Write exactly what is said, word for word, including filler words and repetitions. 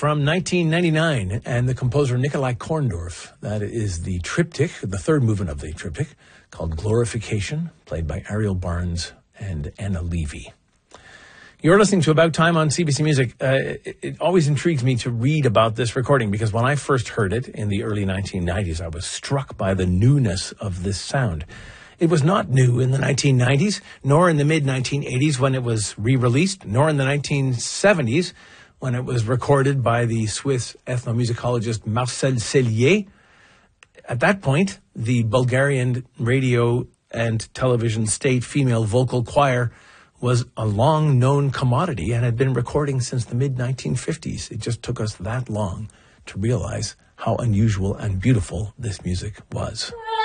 from nineteen ninety-nine, and the composer Nikolai Korndorf. That is the triptych, the third movement of the triptych, called Glorification, played by Ariel Barnes and Anna Levy. You're listening to About Time on C B C Music. Uh, it, it always intrigues me to read about this recording, because when I first heard it in the early nineteen nineties, I was struck by the newness of this sound. It was not new in the nineteen nineties, nor in the mid nineteen eighties when it was re-released, nor in the nineteen seventies when it was recorded by the Swiss ethnomusicologist Marcel Cellier. At that point, the Bulgarian radio and television state female vocal choir was a long-known commodity and had been recording since the mid nineteen fifties. It just took us that long to realize how unusual and beautiful this music was.